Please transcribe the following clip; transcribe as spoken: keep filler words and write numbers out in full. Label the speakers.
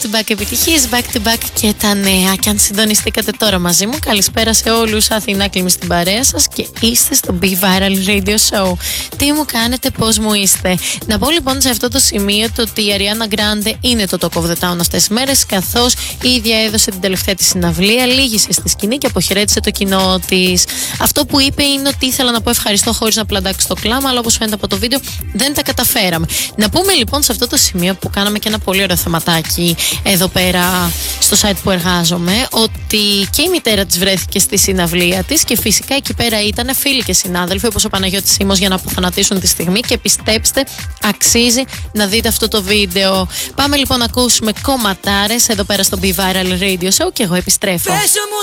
Speaker 1: to back επιτυχίες, back to back και τα νέα. Και αν συντονιστήκατε τώρα μαζί μου, καλησπέρα σε όλους. Αθηνά Κλίμη στην παρέα σας και είστε στο Be Viral Radio Show. Τι μου κάνετε, πώς μου είστε? Να πω λοιπόν σε αυτό το σημείο το ότι η Ariana Grande είναι το Talk of the Town αυτές τις μέρες, καθώς η ίδια έδωσε την τελευταία της συναυλία, λύγησε στη σκηνή και αποχαιρέτησε το κοινό της. Αυτό που είπε είναι ότι ήθελα να πω ευχαριστώ χωρίς να πλαντάξει το κλάμα, αλλά όπως φαίνεται από το βίντεο δεν τα καταφέραμε. Να πούμε λοιπόν σε αυτό το σημείο που κάναμε και ένα πολύ ωραίο θεματάκι εδώ πέρα στο site που εργάζομαι, ότι και η μητέρα της βρέθηκε στη συναυλία της και φυσικά εκεί πέρα ήταν φίλοι και συνάδελφοι όπως ο Παναγιώτης Σίμος για να αποθανατήσουν τη στιγμή, και πιστέψτε, αξίζει να δείτε αυτό το βίντεο. Πάμε λοιπόν να ακούσουμε κομματάρες εδώ πέρα στο Be Viral Radio Show και εγώ επιστρέφω.